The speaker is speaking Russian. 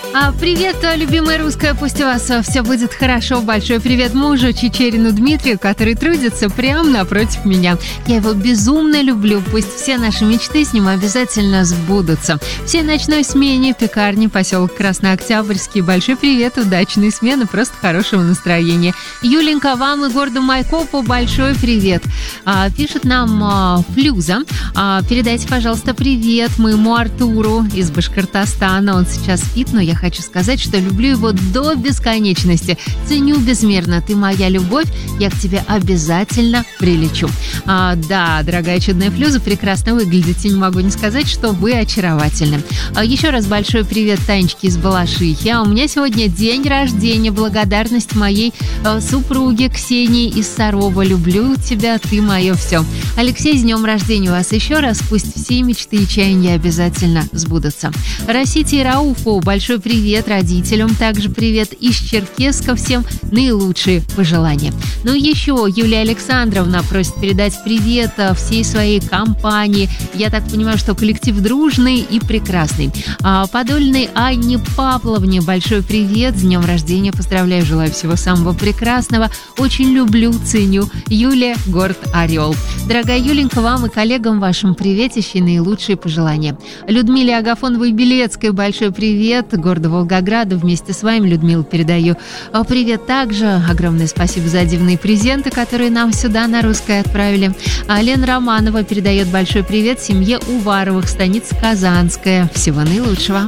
Привет, любимая русская, пусть у вас все будет хорошо. Большой привет мужу Чичерину Дмитрию, который трудится прямо напротив меня. Я его безумно люблю, пусть все наши мечты с ним обязательно сбудутся. Всей ночной смене, пекарни, поселок Краснооктябрьский. Большой привет, удачной смены, просто хорошего настроения. Юленька, вам и городу Майкопу большой привет. Пишет нам Флюза. Передайте, пожалуйста, привет моему Артуру из Башкортостана. Он сейчас спит, но я хочу сказать, что люблю его до бесконечности. Ценю безмерно. Ты моя любовь. Я к тебе обязательно прилечу. Да, дорогая чудная Флюза, прекрасно выглядите. Не могу не сказать, что вы очаровательны. Еще раз большой привет Танечке из Балашихи. У меня сегодня день рождения. Благодарность моей супруге Ксении из Сарова. Люблю тебя, ты мое все. Алексей, с днем рождения вас еще раз. Пусть все мечты и чаяния обязательно сбудутся. Расите и Рауфу большой привет, родителям также привет, из Черкесска всем наилучшие пожелания. Ну и еще Юлия Александровна просит передать привет всей своей компании. Я так понимаю, что коллектив дружный и прекрасный. Подольной Анне Павловне большой привет, с днем рождения поздравляю, желаю всего самого прекрасного, очень люблю, ценю. Юлия, город Орел. Дорогая Юленька, вам и коллегам вашим приветищи, наилучшие пожелания. Людмиле Агафоновой-Белецкой большой привет, города Волгограда. Вместе с вами, Людмила, передаю привет также. Огромное спасибо за дивные презенты, которые нам сюда на русское отправили. Лена Романова передает большой привет семье Уваровых, станица Казанская. Всего наилучшего.